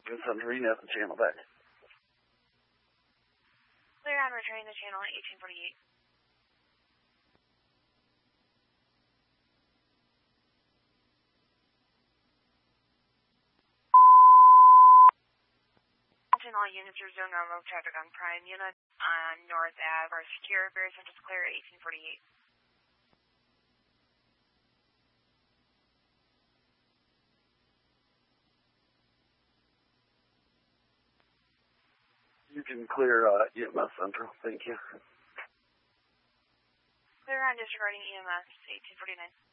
Central, you have the channel back. Clear on returning the channel at 1848. All units resume normal traffic on Prime unit on North Ave are secure. Very Central is clear at 1848. You can clear EMS Central. Thank you. Clear on disregarding EMS 1849.